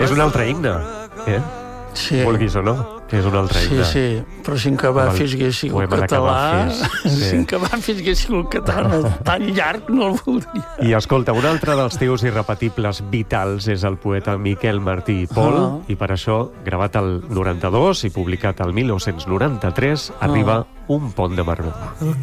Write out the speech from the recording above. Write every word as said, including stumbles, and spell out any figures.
És un altre himne, eh? Sí. Vulguis o no, és un altre himne. Sí, sí, però si en Cavafis hagués sigut català, si en Cavafis hagués sigut català tan llarg, no el voldria. I escolta, un altre dels teus irrepetibles vitals és el poeta Miquel Martí i Pol, Ah. i per això, gravat al noranta-dos i publicat al mil nou-cents noranta-tres, arriba Un pont de Marbre.